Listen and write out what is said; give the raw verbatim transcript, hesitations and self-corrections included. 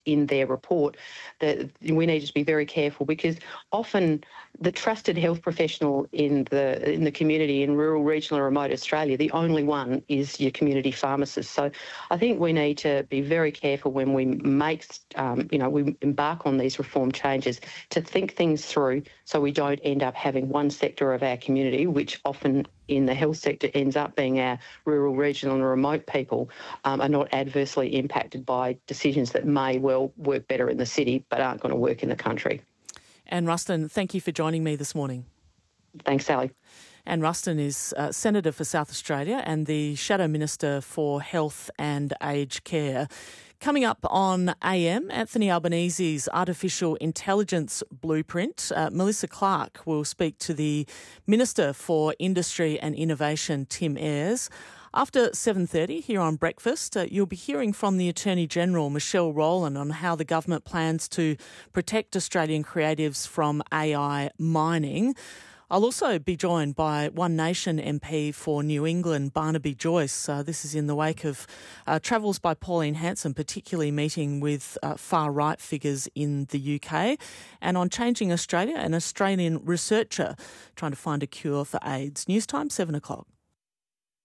in their report, that we need to be very careful, because often the trusted health professional in the in the community in rural, regional and remote Australia, the only one is your community pharmacist. So I think we need to be very careful when we make, um, you know, we embark on these reform changes, to think things through so we don't end up having one sector of our community, which often in the health sector ends up being our rural, regional and remote people, um, are not adversely impacted by decisions that may well work better in the city but aren't going to work in the country. Anne Ruston, thank you for joining me this morning. Thanks, Sally. Anne Ruston is uh, Senator for South Australia and the Shadow Minister for Health and Aged Care. Coming up on A M, Anthony Albanese's Artificial Intelligence Blueprint. Uh, Melissa Clark will speak to the Minister for Industry and Innovation, Tim Ayres. After seven thirty here on Breakfast, uh, you'll be hearing from the Attorney-General, Michelle Rowland, on how the government plans to protect Australian creatives from A I mining. I'll also be joined by One Nation M P for New England, Barnaby Joyce. Uh, this is in the wake of uh, travels by Pauline Hanson, particularly meeting with uh, far-right figures in the U K. And on Changing Australia, an Australian researcher trying to find a cure for AIDS. News time, seven o'clock.